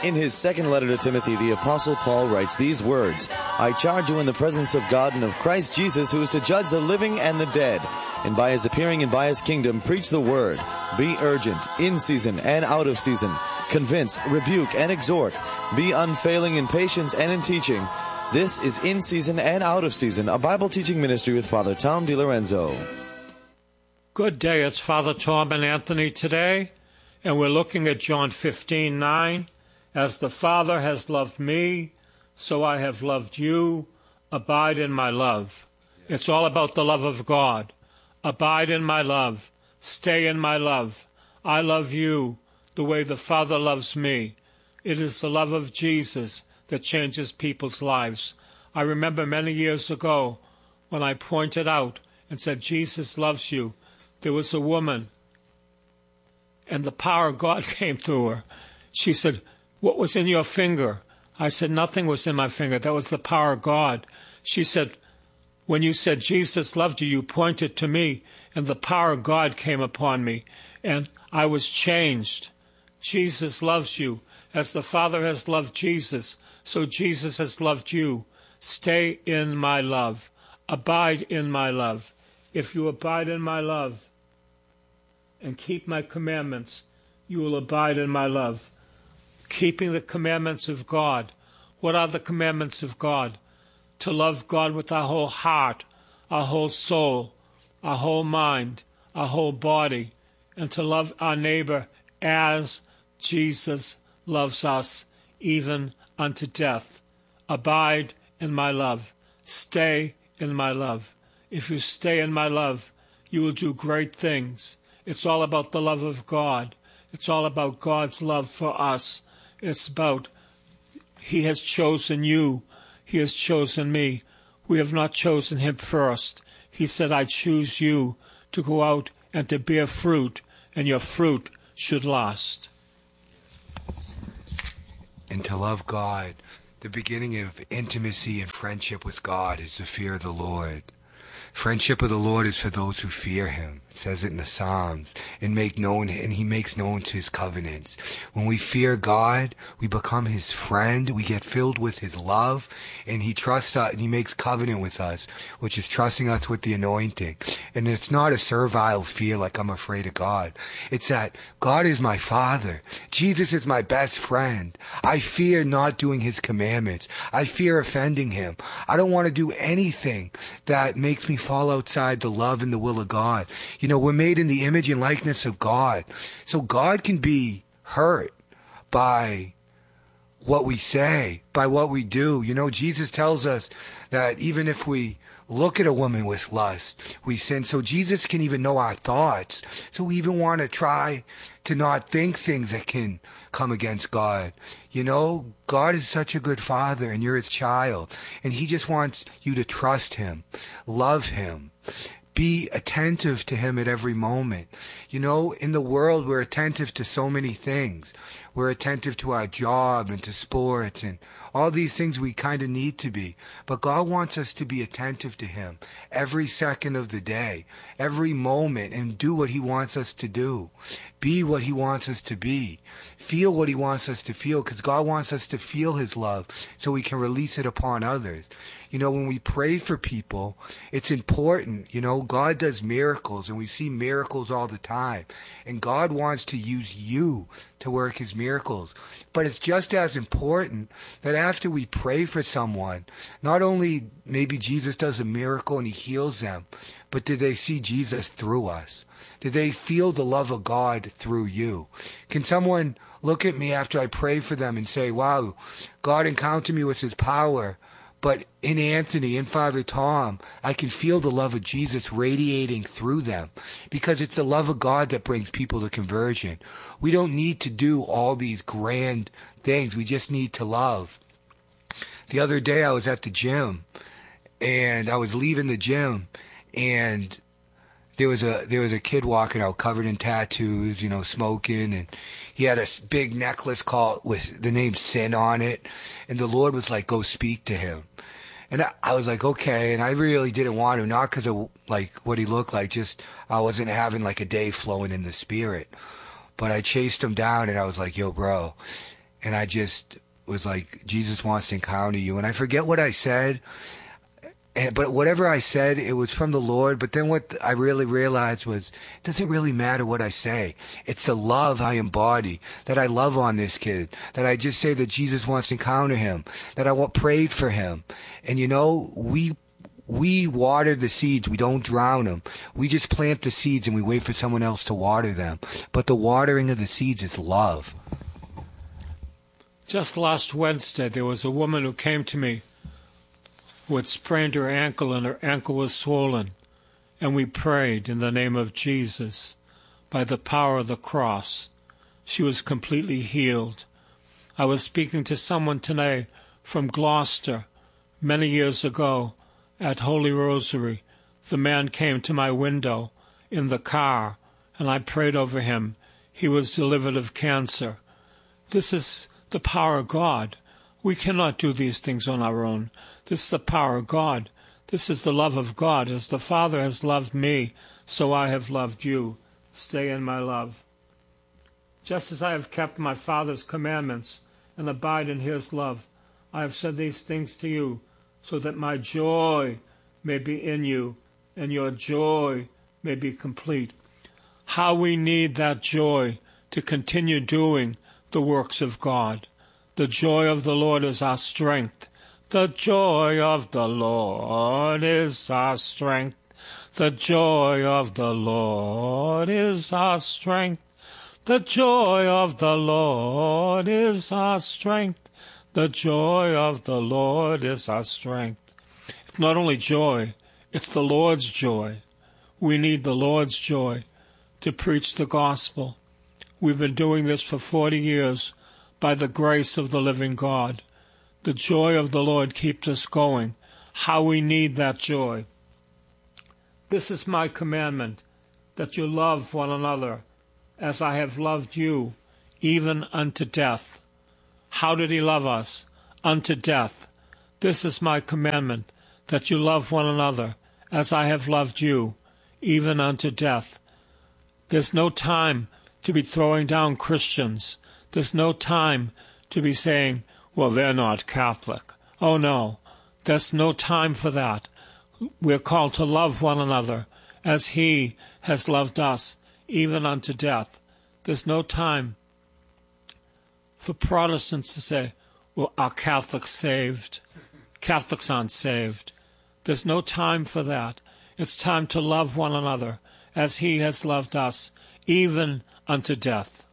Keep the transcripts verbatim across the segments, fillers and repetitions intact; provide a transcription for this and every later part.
In his second letter to Timothy, the Apostle Paul writes these words, I charge you in the presence of God and of Christ Jesus, who is to judge the living and the dead, and by his appearing and by his kingdom, preach the word. Be urgent, in season and out of season. Convince, rebuke, and exhort. Be unfailing in patience and in teaching. This is In Season and Out of Season, a Bible teaching ministry with Father Tom DiLorenzo. Good day, it's Father Tom and Anthony today, and we're looking at John fifteen nine. As the Father has loved me, so I have loved you. Abide in my love. It's all about the love of God. Abide in my love. Stay in my love. I love you the way the Father loves me. It is the love of Jesus that changes people's lives. I remember many years ago when I pointed out and said, Jesus loves you. There was a woman, and the power of God came through her. She said, what was in your finger? I said, nothing was in my finger. That was the power of God. She said, when you said Jesus loved you, you pointed to me, and the power of God came upon me, and I was changed. Jesus loves you. As the Father has loved Jesus, so Jesus has loved you. Stay in my love. Abide in my love. If you abide in my love and keep my commandments, you will abide in my love. Keeping the commandments of God. What are the commandments of God? To love God with our whole heart, our whole soul, our whole mind, our whole body, and to love our neighbor as Jesus loves us, even unto death. Abide in my love. Stay in my love. If you stay in my love, you will do great things. It's all about the love of God. It's all about God's love for us. It's about He has chosen you. He has chosen me. We have not chosen Him first. He said, I choose you to go out and to bear fruit, and your fruit should last. And to love God, the beginning of intimacy and friendship with God is the fear of the Lord. Friendship of the Lord is for those who fear Him. It says it in the Psalms. And make known, and He makes known to His covenants. When we fear God, we become His friend. We get filled with His love, and He trusts us, and He makes covenant with us, which is trusting us with the anointing. And it's not a servile fear like I'm afraid of God. It's that God is my Father. Jesus is my best friend. I fear not doing His commandments. I fear offending Him. I don't want to do anything that makes me fall outside the love and the will of God. You know, we're made in the image and likeness of God. So God can be hurt by what we say, by what we do. You know, Jesus tells us that even if we look at a woman with lust, we sin. So Jesus can even know our thoughts. So we even want to try to not think things that can come against God. You know, God is such a good Father, and you're His child. And He just wants you to trust Him, love Him, be attentive to Him at every moment. You know, in the world, we're attentive to so many things. We're attentive to our job and to sports and all these things we kind of need to be. But God wants us to be attentive to Him every second of the day, every moment, and do what He wants us to do. Be what He wants us to be. Feel what He wants us to feel, because God wants us to feel His love so we can release it upon others. You know, when we pray for people, it's important. You know, God does miracles, and we see miracles all the time. And God wants to use you to work His miracles. But it's just as important that after we pray for someone, not only maybe Jesus does a miracle and He heals them, but did they see Jesus through us? Did they feel the love of God through you? Can someone look at me after I pray for them and say, wow, God encountered me with His power, but in Anthony, in Father Tom, I can feel the love of Jesus radiating through them, because it's the love of God that brings people to conversion. We don't need to do all these grand things. We just need to love. The other day I was at the gym, and I was leaving the gym, and there was a there was a kid walking out covered in tattoos, you know, smoking, and he had a big necklace called with the name Sin on it, and the Lord was like, go speak to him. And I, I was like, okay, and I really didn't want to, not because of like what he looked like, just I wasn't having like a day flowing in the spirit. But I chased him down, and I was like, yo, bro. and I just was like, Jesus wants to encounter you. And I forget what I said, and, but whatever I said, it was from the Lord. But then what I really realized was, it doesn't really matter what I say. It's the love I embody, that I love on this kid, that I just say that Jesus wants to encounter him, that I want prayed for him. And you know, we we water the seeds. We don't drown them. We just plant the seeds and we wait for someone else to water them. But the watering of the seeds is love. Just last Wednesday, there was a woman who came to me who had sprained her ankle, and her ankle was swollen. And we prayed in the name of Jesus, by the power of the cross. She was completely healed. I was speaking to someone today from Gloucester many years ago at Holy Rosary. The man came to my window in the car, and I prayed over him. He was delivered of cancer. This is the power of God. We cannot do these things on our own. This is the power of God. This is the love of God. As the Father has loved me, so I have loved you. Stay in my love. Just as I have kept my Father's commandments and abide in his love, I have said these things to you, so that my joy may be in you, and your joy may be complete. How we need that joy to continue doing the works of God. The joy of the Lord is our strength. The joy of the Lord is our strength. The joy of the Lord is our strength. The joy of the Lord is our strength. The joy of the Lord is our strength. It's not only joy, it's the Lord's joy. We need the Lord's joy to preach the gospel. We've been doing this for forty years by the grace of the living God. The joy of the Lord keeps us going. How we need that joy. This is my commandment, that you love one another as I have loved you, even unto death. How did he love us? Unto death. This is my commandment, that you love one another as I have loved you, even unto death. There's no time to be throwing down Christians. There's no time to be saying, well, they're not Catholic. Oh, no, there's no time for that. We're called to love one another as he has loved us, even unto death. There's no time for Protestants to say, well, are Catholics saved? Catholics aren't saved. There's no time for that. It's time to love one another as he has loved us, even unto death.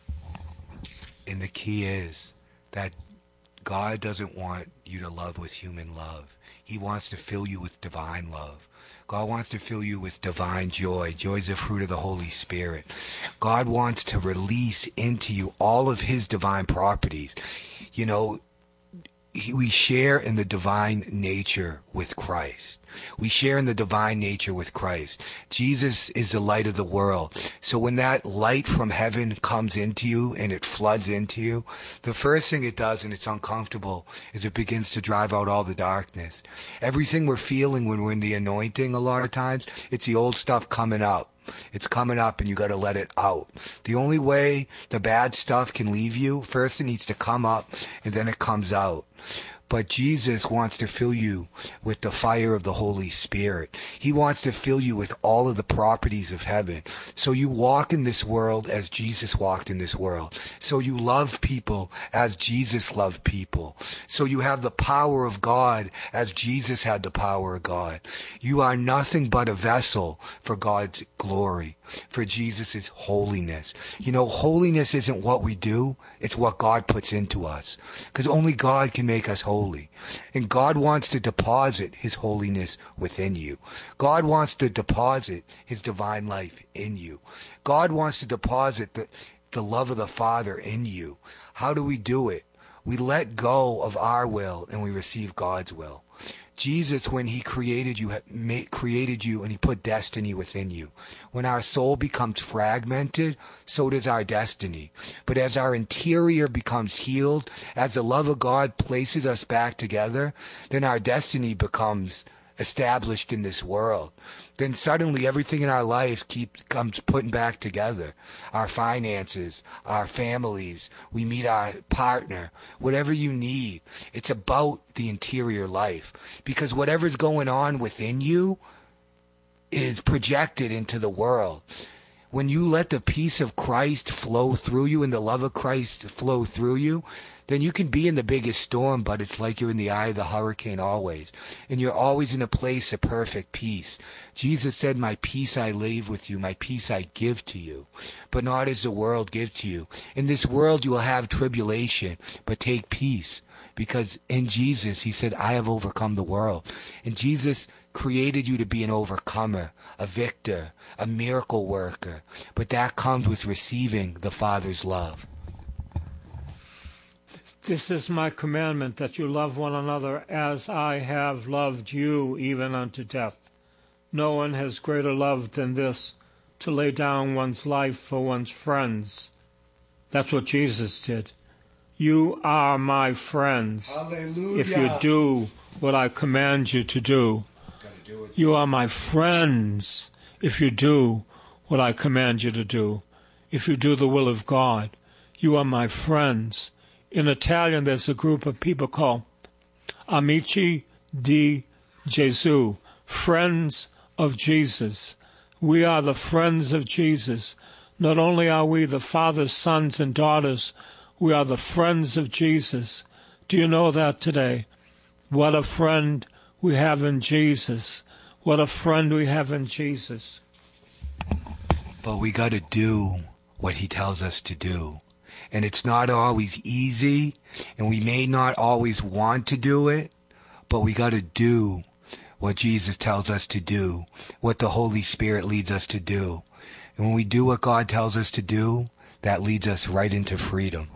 And the key is that God doesn't want you to love with human love. He wants to fill you with divine love. God wants to fill you with divine joy. Joy is the fruit of the Holy Spirit. God wants to release into you all of his divine properties. You know, he, we share in the divine nature with Christ. We share in the divine nature with Christ. Jesus is the light of the world. So when that light from heaven comes into you and it floods into you, the first thing it does, and it's uncomfortable, is it begins to drive out all the darkness. Everything we're feeling when we're in the anointing a lot of times, it's the old stuff coming up. It's coming up and you got to let it out. The only way the bad stuff can leave you, first it needs to come up and then it comes out. But Jesus wants to fill you with the fire of the Holy Spirit. He wants to fill you with all of the properties of heaven. So you walk in this world as Jesus walked in this world. So you love people as Jesus loved people. So you have the power of God as Jesus had the power of God. You are nothing but a vessel for God's glory, for Jesus' holiness. You know, holiness isn't what we do. It's what God puts into us. Because only God can make us holy. Holy. And God wants to deposit his holiness within you. God wants to deposit his divine life in you. God wants to deposit the, the love of the Father in you. How do we do it? We let go of our will and we receive God's will. Jesus, when he created you, created you and he put destiny within you. When our soul becomes fragmented, so does our destiny. But as our interior becomes healed, as the love of God places us back together, then our destiny becomes established in this world, then suddenly everything in our life keep, comes putting back together. Our finances, our families, we meet our partner, whatever you need. It's about the interior life. Because whatever's going on within you is projected into the world. When you let the peace of Christ flow through you and the love of Christ flow through you, then you can be in the biggest storm, but it's like you're in the eye of the hurricane always. And you're always in a place of perfect peace. Jesus said, my peace I leave with you, my peace I give to you, but not as the world gives to you. In this world you will have tribulation, but take peace. Because in Jesus, he said, I have overcome the world. And Jesus created you to be an overcomer, a victor, a miracle worker. But that comes with receiving the Father's love. This is my commandment, that you love one another as I have loved you, even unto death. No one has greater love than this, to lay down one's life for one's friends. That's what Jesus did. You are my friends. Hallelujah. If you do what I command you to do. do you are my friends if you do what I command you to do. If you do the will of God, you are my friends. In Italian, there's a group of people called Amici di Gesù, friends of Jesus. We are the friends of Jesus. Not only are we the Father's sons and daughters, we are the friends of Jesus. Do you know that today? What a friend we have in Jesus. What a friend we have in Jesus. But we got to do what he tells us to do. And it's not always easy, and we may not always want to do it, but we got to do what Jesus tells us to do, what the Holy Spirit leads us to do. And when we do what God tells us to do, that leads us right into freedom.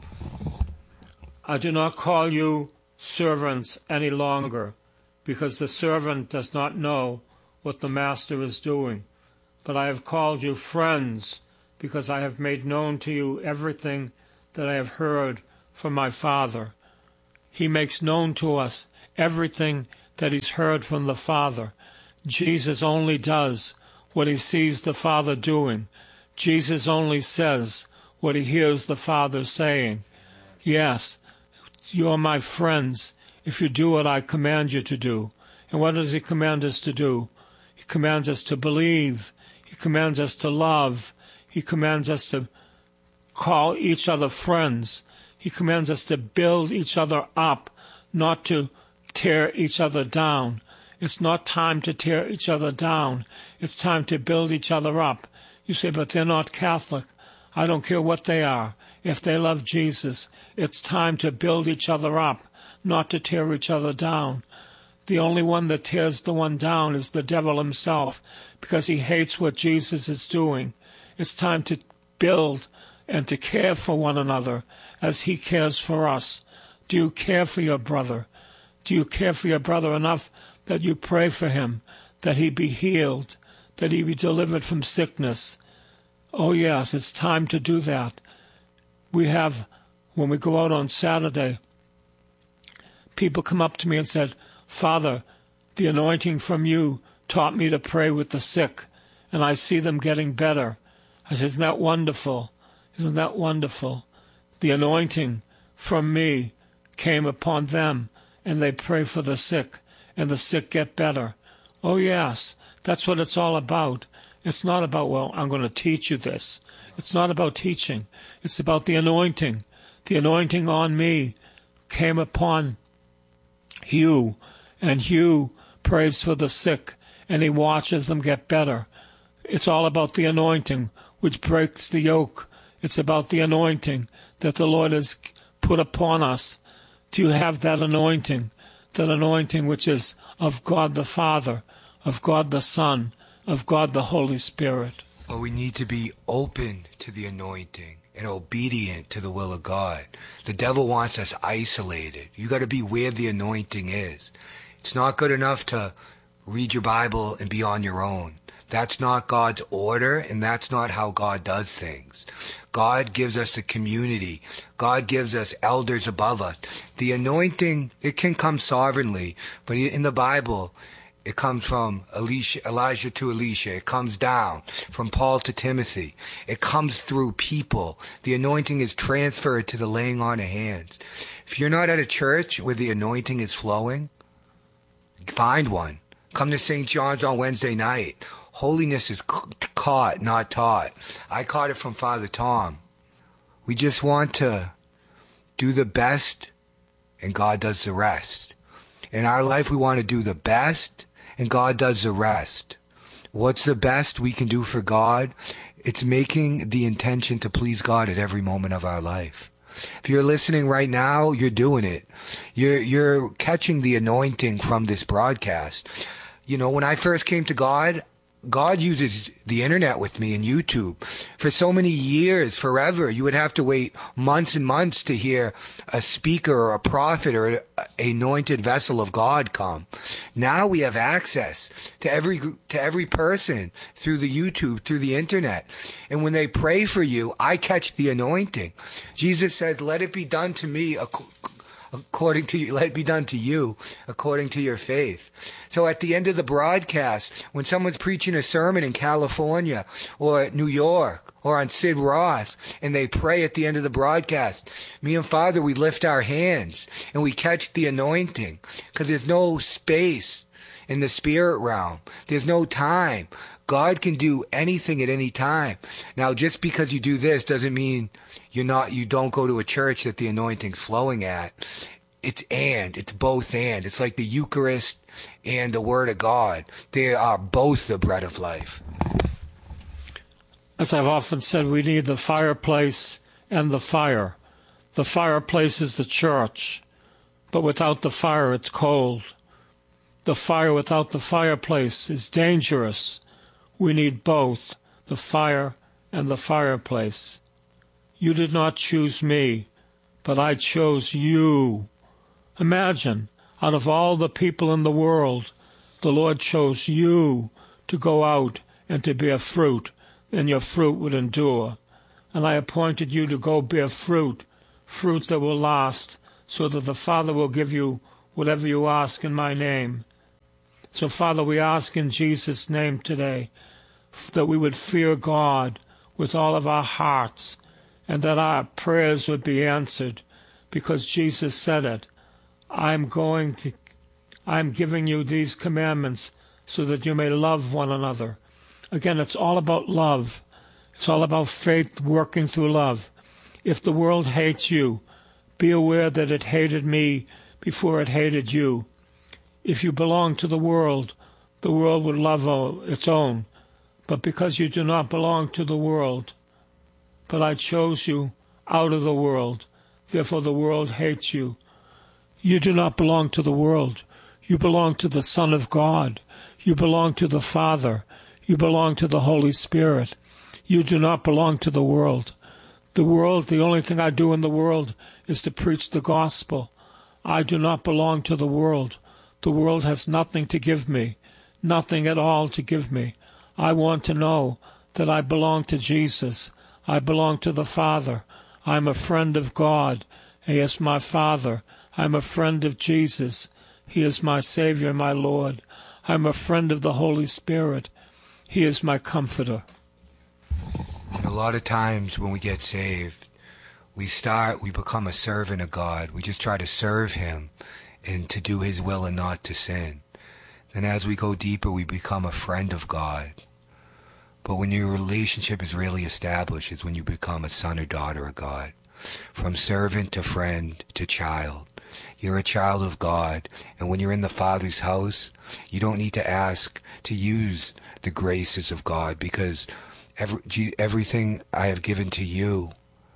I do not call you servants any longer, because the servant does not know what the master is doing. But I have called you friends, because I have made known to you everything that I have heard from my Father. He makes known to us everything that he's heard from the Father. Jesus only does what he sees the Father doing. Jesus only says what he hears the Father saying. Yes, you are my friends if you do what I command you to do. And what does he command us to do? He commands us to believe. He commands us to love. He commands us to call each other friends. He commands us to build each other up, not to tear each other down. It's not time to tear each other down. It's time to build each other up. You say, but they're not Catholic. I don't care what they are. If they love Jesus, it's time to build each other up, not to tear each other down. The only one that tears the one down is the devil himself, because he hates what Jesus is doing. It's time to build and to care for one another as he cares for us. Do you care for your brother? Do you care for your brother enough that you pray for him, that he be healed, that he be delivered from sickness? Oh yes, it's time to do that. We have, when we go out on Saturday, people come up to me and said, Father, the anointing from you taught me to pray with the sick, and I see them getting better. I said, isn't that wonderful? Isn't that wonderful? The anointing from me came upon them, and they pray for the sick, and the sick get better. Oh yes, that's what it's all about. It's not about, well, I'm going to teach you this. It's not about teaching. It's about the anointing. The anointing on me came upon Hugh, and Hugh prays for the sick, and he watches them get better. It's all about the anointing, which breaks the yoke. It's about the anointing that the Lord has put upon us. Do you have that anointing? That anointing which is of God the Father, of God the Son, of God the Holy Spirit. But we need to be open to the anointing and obedient to the will of God. The devil wants us isolated. You got to be where the anointing is. It's not good enough to read your Bible and be on your own. That's not God's order, and that's not how God does things. God gives us a community. God gives us elders above us. The anointing, it can come sovereignly, but in the Bible, It comes from Elisha, Elijah to Elisha. It comes down from Paul to Timothy. It comes through people. The anointing is transferred to the laying on of hands. If you're not at a church where the anointing is flowing, find one. Come to Saint John's on Wednesday night. Holiness is caught, not taught. I caught it from Father Tom. We just want to do the best, and God does the rest. In our life, we want to do the best, and God does the rest. What's the best we can do for God? It's making the intention to please God at every moment of our life. If you're listening right now, you're doing it. You're, you're catching the anointing from this broadcast. You know, when I first came to God, God uses the internet with me and YouTube. For so many years, forever, you would have to wait months and months to hear a speaker or a prophet or an anointed vessel of God come. Now we have access to every to every person through the YouTube, through the internet. And when they pray for you, I catch the anointing. Jesus says, let it be done to me according to you, let it be done to you according to your faith. So at the end of the broadcast, when someone's preaching a sermon in California or New York or on Sid Roth, and they pray at the end of the broadcast, me and Father, we lift our hands and we catch the anointing, because there's no space in the spirit realm. There's no time. God can do anything at any time. Now, just because you do this doesn't mean you're not, you don't go to a church that the anointing's flowing at. It's and, it's both and. It's like the Eucharist and the Word of God. They are both the bread of life. As I've often said, we need the fireplace and the fire. The fireplace is the church, but without the fire, it's cold. The fire without the fireplace is dangerous. We need both, the fire and the fireplace. You did not choose me, but I chose you. Imagine, out of all the people in the world, the Lord chose you to go out and to bear fruit, and your fruit would endure. And I appointed you to go bear fruit, fruit that will last, so that the Father will give you whatever you ask in my name. So, Father, we ask in Jesus' name today that we would fear God with all of our hearts, and that our prayers would be answered, because Jesus said it. I'm going to, I'm giving you these commandments so that you may love one another. Again, it's all about love. It's all about faith working through love. If the world hates you, be aware that it hated me before it hated you. If you belong to the world, the world would love its own. But because you do not belong to the world, but I chose you out of the world, therefore the world hates you. You do not belong to the world. You belong to the Son of God. You belong to the Father. You belong to the Holy Spirit. You do not belong to the world. The world, the only thing I do in the world is to preach the gospel. I do not belong to the world. The world has nothing to give me, nothing at all to give me. I want to know that I belong to Jesus. I belong to the Father. I'm a friend of God. He is my Father. I'm a friend of Jesus. He is my Savior, my Lord. I'm a friend of the Holy Spirit. He is my comforter. And a lot of times when we get saved, we start, we become a servant of God. We just try to serve Him and to do His will and not to sin. And as we go deeper, we become a friend of God. But when your relationship is really established is when you become a son or daughter of God. From servant to friend to child. You're a child of God. And when you're in the Father's house, you don't need to ask to use the graces of God, because every, everything I have given to you,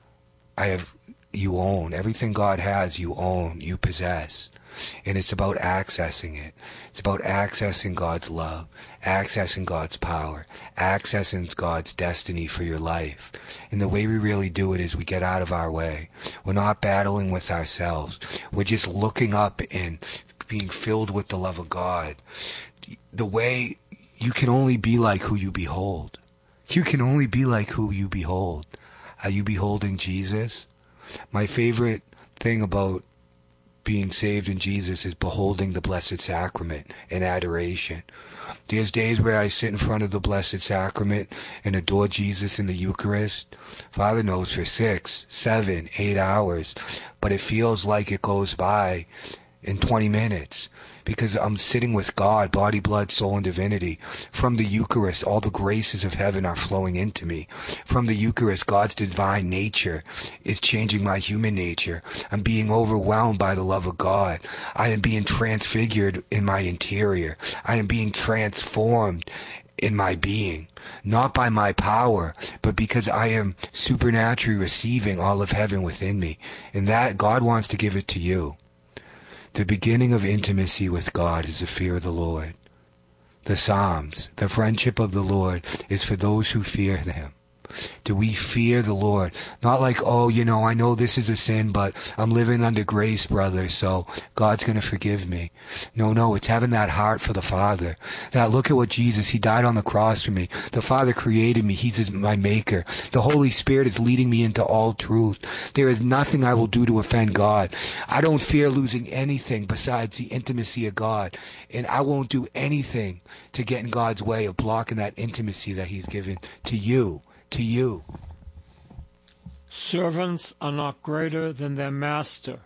I have, you own. Everything God has, you own, you possess. And it's about accessing it. It's about accessing God's love, accessing God's power, accessing God's destiny for your life. And the way we really do it is we get out of our way. We're not battling with ourselves. We're just looking up and being filled with the love of God. The way you can only be like who you behold. You can only be like who you behold. Are you beholding Jesus? My favorite thing about being saved in Jesus is beholding the Blessed Sacrament in adoration. There's days where I sit in front of the Blessed Sacrament and adore Jesus in the Eucharist. Father knows, for six, seven, eight hours, but it feels like it goes by in twenty minutes. Because I'm sitting with God, body, blood, soul, and divinity. From the Eucharist, all the graces of heaven are flowing into me. From the Eucharist, God's divine nature is changing my human nature. I'm being overwhelmed by the love of God. I am being transfigured in my interior. I am being transformed in my being. Not by my power, but because I am supernaturally receiving all of heaven within me. And that, God wants to give it to you. The beginning of intimacy with God is the fear of the Lord. The Psalms, the friendship of the Lord is for those who fear Him. Do we fear the Lord? Not like, oh, you know, I know this is a sin, but I'm living under grace, brother, so God's going to forgive me. No, no, it's having that heart for the Father. That look at what Jesus, He died on the cross for me. The Father created me. He's his, my maker. The Holy Spirit is leading me into all truth. There is nothing I will do to offend God. I don't fear losing anything besides the intimacy of God. And I won't do anything to get in God's way of blocking that intimacy that He's given to you. To you. Servants are not greater than their master.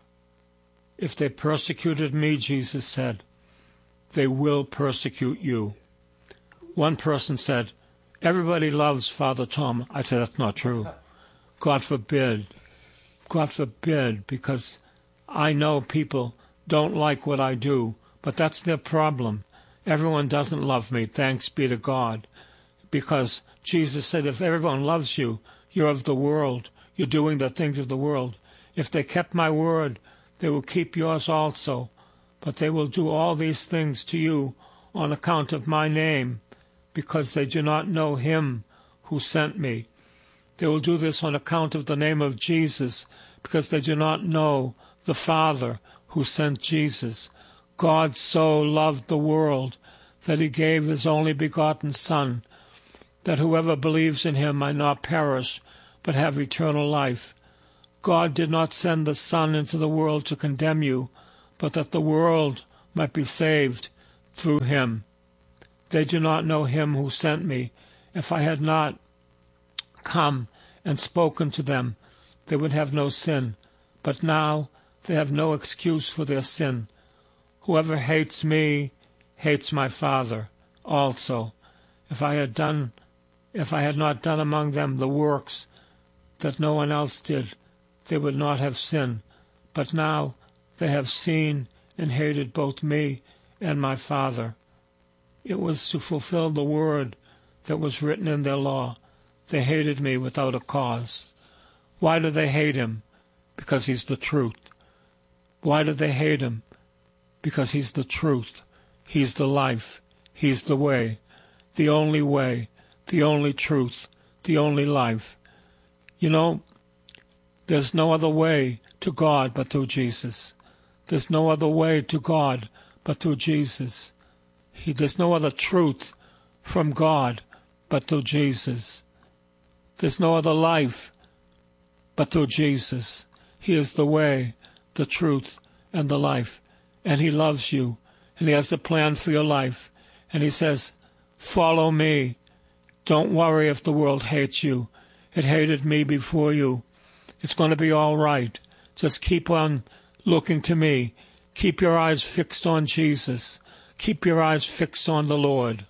If they persecuted me, Jesus said, they will persecute you. One person said, everybody loves Father Tom. I said, that's not true. God forbid. God forbid, because I know people don't like what I do, but that's their problem. Everyone doesn't love me, thanks be to God, because Jesus said, if everyone loves you, you're of the world. You're doing the things of the world. If they kept my word, they will keep yours also. But they will do all these things to you on account of my name, because they do not know Him who sent me. They will do this on account of the name of Jesus, because they do not know the Father who sent Jesus. God so loved the world that He gave His only begotten Son, that whoever believes in Him might not perish, but have eternal life. God did not send the Son into the world to condemn you, but that the world might be saved through Him. They do not know Him who sent me. If I had not come and spoken to them, they would have no sin. But now they have no excuse for their sin. Whoever hates me hates my Father also. If I had done If I had not done among them the works that no one else did, they would not have sinned. But now they have seen and hated both me and my Father. It was to fulfill the word that was written in their law. They hated me without a cause. Why do they hate Him? Because He's the truth. Why do they hate Him? Because He's the truth. He's the life. He's the way. The only way. The only truth, the only life. You know, there's no other way to God but through Jesus. There's no other way to God but through Jesus. He, there's no other truth from God but through Jesus. There's no other life but through Jesus. He is the way, the truth, and the life. And He loves you, and He has a plan for your life. And He says, follow me. Don't worry if the world hates you. It hated me before you. It's going to be all right. Just keep on looking to me. Keep your eyes fixed on Jesus. Keep your eyes fixed on the Lord.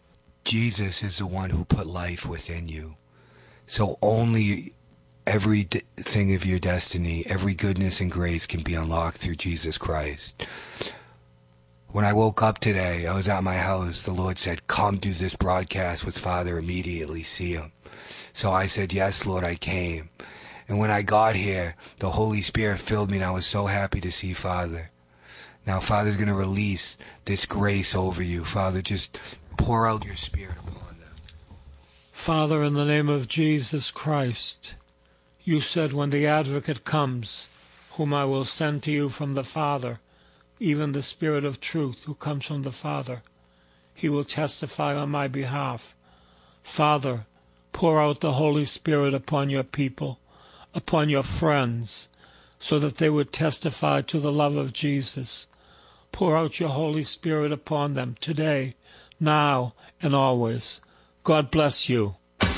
Jesus is the one who put life within you. So only everything of your destiny, every goodness and grace can be unlocked through Jesus Christ. When I woke up today, I was at my house. The Lord said, come do this broadcast with Father immediately, see Him. So I said, yes, Lord, I came. And when I got here, the Holy Spirit filled me, and I was so happy to see Father. Now, Father's going to release this grace over you. Father, just pour out your Spirit upon them. Father, in the name of Jesus Christ, you said when the Advocate comes, whom I will send to you from the Father, even the Spirit of truth who comes from the Father, He will testify on my behalf. Father, pour out the Holy Spirit upon your people, upon your friends, so that they would testify to the love of Jesus. Pour out your Holy Spirit upon them today, now, and always. God bless you.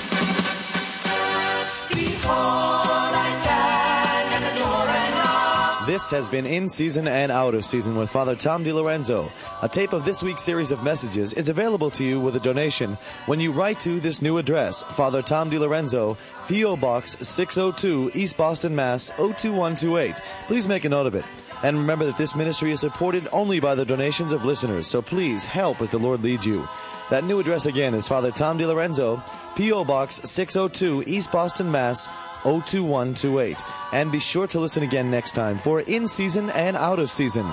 This has been In Season and Out of Season with Father Tom DiLorenzo. A tape of this week's series of messages is available to you with a donation when you write to this new address, Father Tom DiLorenzo, P O. Box six oh two, East Boston, Mass. oh two one two eight. Please make a note of it. And remember that this ministry is supported only by the donations of listeners, so please help as the Lord leads you. That new address again is Father Tom DiLorenzo, P O. Box six oh two, East Boston, Mass. oh two one two eight. And be sure to listen again next time for In Season and Out of Season.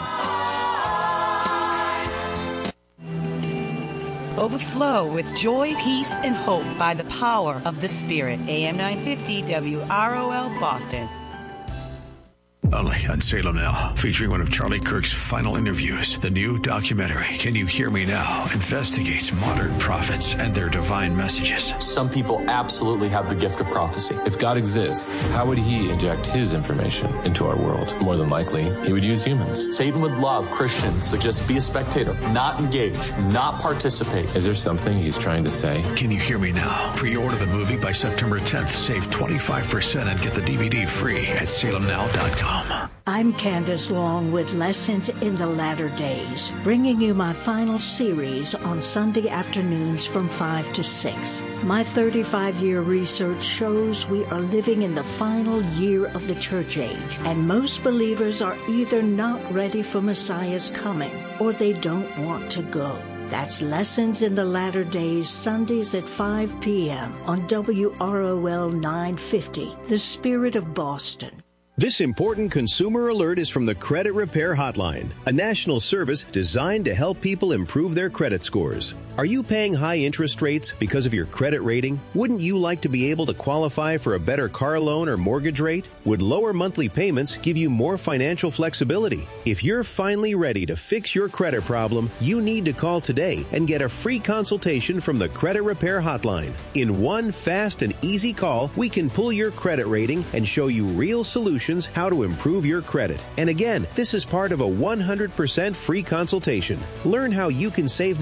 Overflow with joy, peace, and hope by the power of the Spirit. A M nine fifty W R O L Boston. Only on Salem Now, featuring one of Charlie Kirk's final interviews. The new documentary, Can You Hear Me Now?, investigates modern prophets and their divine messages. Some people absolutely have the gift of prophecy. If God exists, how would he inject his information into our world? More than likely, he would use humans. Satan would love Christians to just be a spectator, not engage, not participate. Is there something he's trying to say? Can You Hear Me Now? Pre-order the movie by September tenth. Save twenty-five percent and get the D V D free at salem now dot com. I'm Candace Long with Lessons in the Latter Days, bringing you my final series on Sunday afternoons from five to six. My thirty-five-year research shows we are living in the final year of the church age, and most believers are either not ready for Messiah's coming or they don't want to go. That's Lessons in the Latter Days, Sundays at five p.m. on W R O L nine fifty, The Spirit of Boston. This important consumer alert is from the Credit Repair Hotline, a national service designed to help people improve their credit scores. Are you paying high interest rates because of your credit rating? Wouldn't you like to be able to qualify for a better car loan or mortgage rate? Would lower monthly payments give you more financial flexibility? If you're finally ready to fix your credit problem, you need to call today and get a free consultation from the Credit Repair Hotline. In one fast and easy call, we can pull your credit rating and show you real solutions how to improve your credit. And again, this is part of a one hundred percent free consultation. Learn how you can save